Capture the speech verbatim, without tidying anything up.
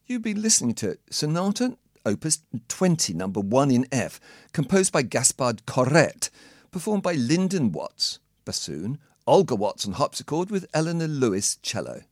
You've been listening to Sonata Opus twenty, number one in F, composed by Gaspard Corrette, performed by Lyndon Watts, bassoon, Olga Watts on harpsichord with Eleanor Lewis, cello.